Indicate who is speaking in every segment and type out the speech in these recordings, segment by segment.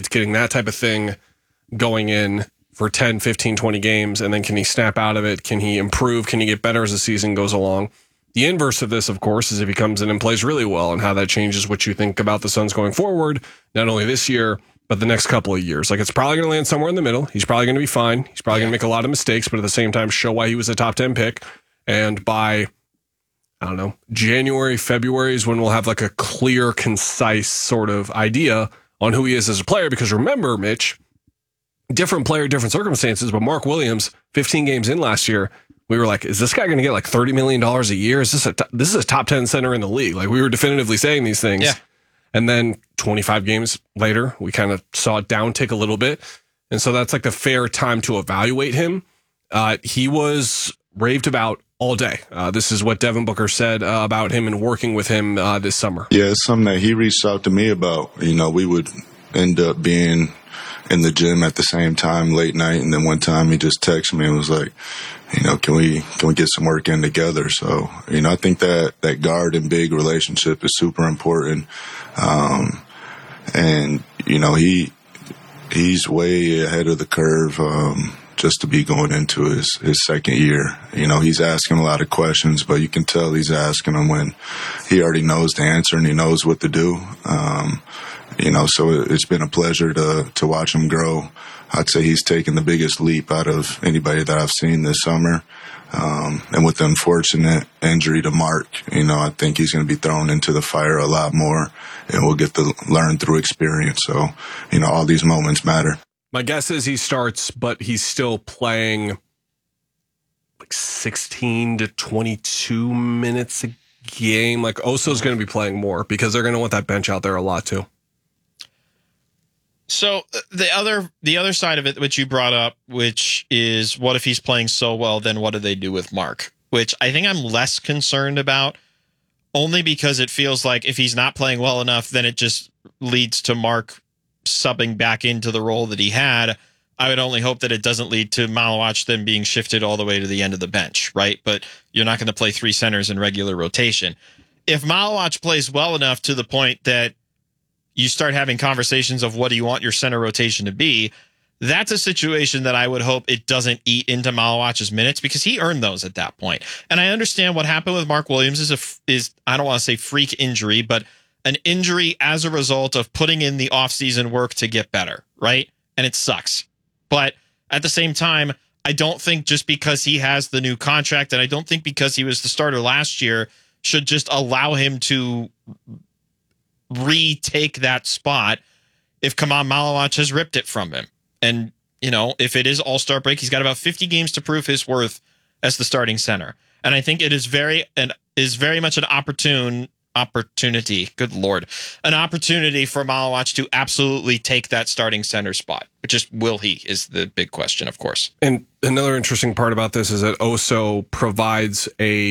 Speaker 1: steroids, getting that type of thing going in for 10, 15, 20 games, and then can he snap out of it? Can he improve? Can he get better as the season goes along? The inverse of this, of course, is if he comes in and plays really well and how that changes what you think about the Suns going forward, not only this year, but the next couple of years. Like, it's probably going to land somewhere in the middle. He's probably going to be fine. He's probably going to make a lot of mistakes, but at the same time, show why he was a top 10 pick. And by, I don't know, January, February is when we'll have like a clear, concise sort of idea on who he is as a player. Because remember, Mitch, different player, different circumstances, but Mark Williams, 15 games in last year, we were like, is this guy going to get like $30 million a year? Is this is a top 10 center in the league? Like, we were definitively saying these things.
Speaker 2: Yeah.
Speaker 1: And then 25 games later, we kind of saw it downtick a little bit. And so that's like the fair time to evaluate him. He was raved about all day. This is what Devin Booker said about him and working with him this summer.
Speaker 3: Yeah, it's something that he reached out to me about. You know, we would end up being in the gym at the same time late night, and then one time he just texted me and was like, you know, can we get some work in together? So, you know, I think that guard and big relationship is super important. And, you know, he's way ahead of the curve, just to be going into his second year. You know, he's asking a lot of questions, but you can tell he's asking them when he already knows the answer and he knows what to do. You know, so it's been a pleasure to watch him grow. I'd say he's taken the biggest leap out of anybody that I've seen this summer. And with the unfortunate injury to Mark, you know, I think he's going to be thrown into the fire a lot more, and we'll get to learn through experience. So, you know, all these moments matter.
Speaker 1: My guess is he starts, but he's still playing like 16 to 22 minutes a game. Like, Oso's going to be playing more because they're going to want that bench out there a lot too.
Speaker 2: So the other side of it, which you brought up, which is what if he's playing so well, then what do they do with Mark? Which I think I'm less concerned about, only because it feels like if he's not playing well enough, then it just leads to Mark subbing back into the role that he had. I would only hope that it doesn't lead to Malawach then being shifted all the way to the end of the bench, right? But you're not going to play three centers in regular rotation. If Malawach plays well enough to the point that you start having conversations of what do you want your center rotation to be, that's a situation that I would hope it doesn't eat into Malawach's minutes, because he earned those at that point. And I understand what happened with Mark Williams is I don't want to say freak injury, but an injury as a result of putting in the offseason work to get better, right? And it sucks. But at the same time, I don't think just because he has the new contract, and I don't think because he was the starter last year, should just allow him to retake that spot if Kaman Malawach has ripped it from him. And, you know, if it is All-Star break, he's got about 50 games to prove his worth as the starting center. And I think it is very much an opportunity. Good Lord. An opportunity for Malawach to absolutely take that starting center spot. But just will he is the big question, of course.
Speaker 1: And another interesting part about this is that Oso provides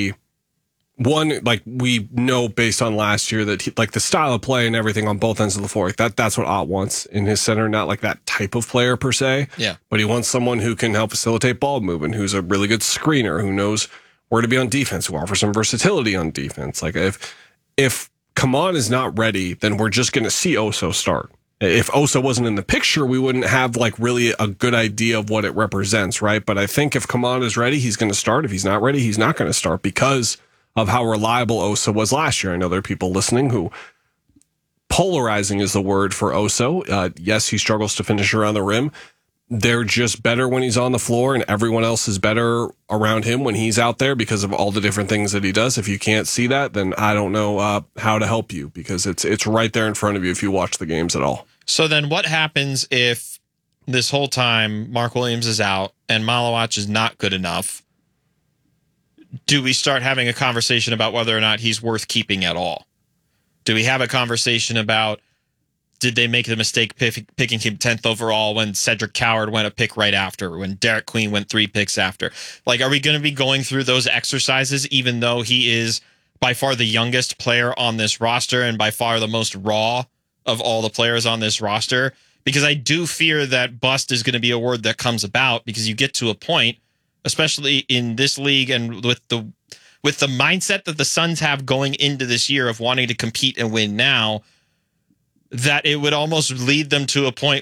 Speaker 1: like we know based on last year that he, like the style of play and everything on both ends of the floor, like that's what Ott wants in his center, not like that type of player per se.
Speaker 2: Yeah.
Speaker 1: But he wants someone who can help facilitate ball movement, who's a really good screener, who knows where to be on defense, who offers some versatility on defense. Like if Kaman is not ready, then we're just going to see Oso start. If Oso wasn't in the picture, we wouldn't have like really a good idea of what it represents, right? But I think if Kaman is ready, he's going to start. If he's not ready, he's not going to start because of how reliable Oso was last year. I know there are people listening who polarizing is the word for Oso. Yes, he struggles to finish around the rim. They're just better when he's on the floor, and everyone else is better around him when he's out there because of all the different things that he does. If you can't see that, then I don't know how to help you, because it's right there in front of you if you watch the games at all.
Speaker 2: So then what happens if this whole time Mark Williams is out and Malawach is not good enough? Do we start having a conversation about whether or not he's worth keeping at all? Do we have a conversation about, did they make the mistake picking him 10th overall when Cedric Coward went a pick right after, when Derek Queen went 3 picks after? Like, are we going to be going through those exercises, even though he is by far the youngest player on this roster and by far the most raw of all the players on this roster? Because I do fear that bust is going to be a word that comes about, because you get to a point, especially in this league and with the mindset that the Suns have going into this year of wanting to compete and win now, that it would almost lead them to a point